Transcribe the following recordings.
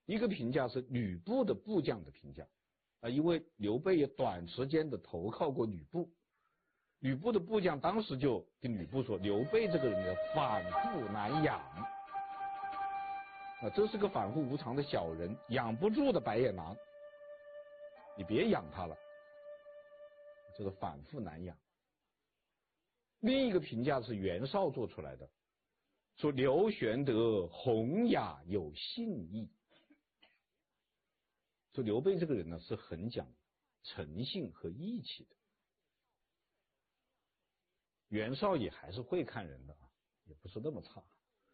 一个评价是吕布的部将的评价因为刘备也短时间的投靠过吕布，吕布的部将当时就跟吕布说，刘备这个人呢反复难养这是个反复无常的小人，养不住的白眼狼，你别养他了，这个反复难养。另一个评价是袁绍做出来的，说刘玄德弘雅有信义，说刘备这个人呢是很讲诚信和义气的。袁绍也还是会看人的也不是那么差。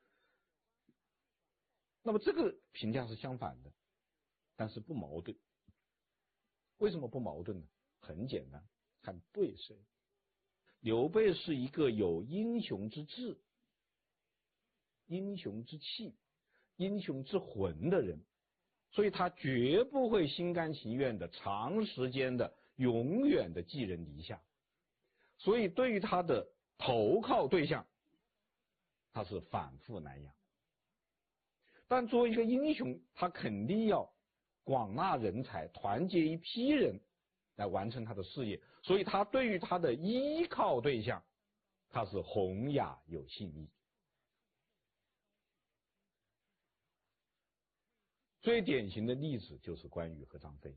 那么这个评价是相反的，但是不矛盾。为什么不矛盾呢？很简单，看对谁。刘备是一个有英雄之志、英雄之气、英雄之魂的人，所以他绝不会心甘情愿的长时间的永远的寄人篱下，所以对于他的投靠对象他是反复难养。但作为一个英雄，他肯定要广纳人才，团结一批人来完成他的事业，所以他对于他的依靠对象他是弘雅有信义。最典型的例子就是关羽和张飞。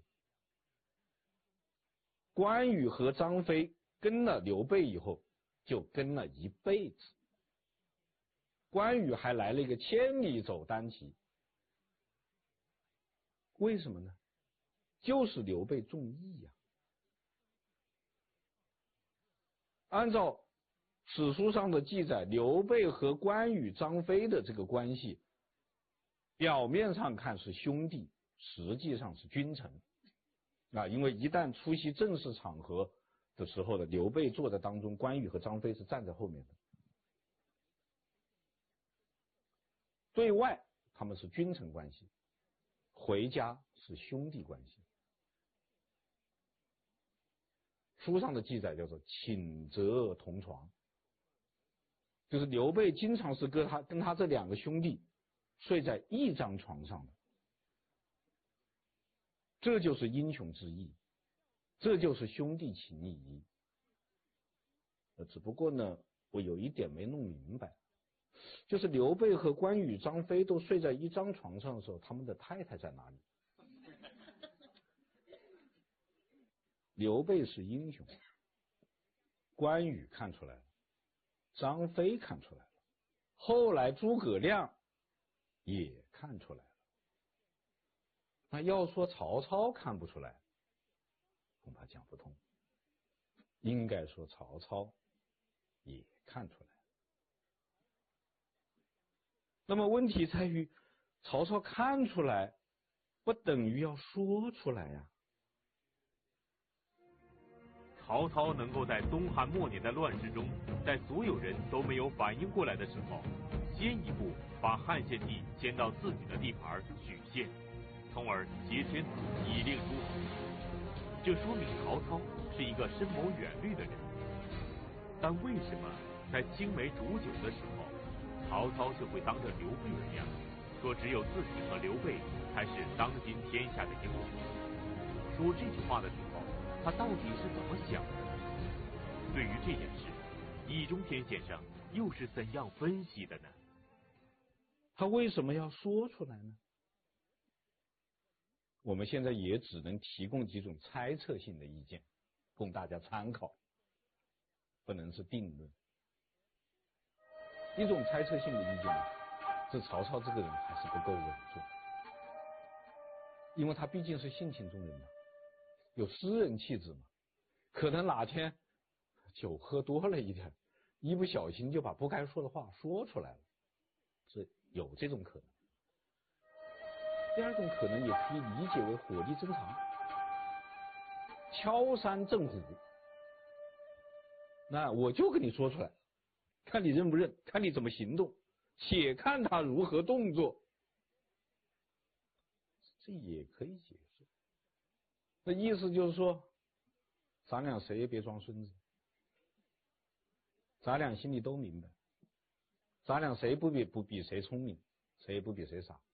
关羽和张飞跟了刘备以后就跟了一辈子，关羽还来了一个千里走单骑。为什么呢？就是刘备重义呀。按照史书上的记载，刘备和关羽、张飞的这个关系表面上看是兄弟，实际上是君臣因为一旦出席正式场合的时候呢，刘备坐在当中，关羽和张飞是站在后面的。对外他们是君臣关系，回家是兄弟关系。书上的记载叫做寝则同床，就是刘备经常是跟他这两个兄弟睡在一张床上的。这就是英雄之义，这就是兄弟情谊。只不过呢，我有一点没弄明白，就是刘备和关羽、张飞都睡在一张床上的时候，他们的太太在哪里？刘备是英雄，关羽看出来了，张飞看出来了，后来诸葛亮也看出来了。那要说曹操看不出来，恐怕讲不通。应该说曹操也看出来了。那么问题在于，曹操看出来不等于要说出来呀。 曹操能够在东汉末年的乱世中，在所有人都没有反应过来的时候，先一步把汉献帝迁到自己的地盘许县，从而挟天子以令诸侯。这说明曹操是一个深谋远虑的人。但为什么在青梅煮酒的时候，曹操就会当着刘备的面说只有自己和刘备才是当今天下的英雄？说这句话的时候，他到底是怎么想的？对于这件事，易中天先生又是怎样分析的呢？ 他为什么要说出来呢？我们现在也只能提供几种猜测性的意见，供大家参考，不能是定论。一种猜测性的意见呢，是曹操这个人还是不够稳重，因为他毕竟是性情中人嘛，有诗人气质嘛，可能哪天酒喝多了一点，一不小心就把不该说的话说出来了，是有这种可能。第二种可能也可以理解为火力侦察，敲山震虎。那我就跟你说出来，看你认不认，看你怎么行动，且看他如何动作。这也可以解释。那意思就是说，咱俩谁也别装孙子，咱俩心里都明白，咱俩谁不比谁聪明，谁也不比谁傻。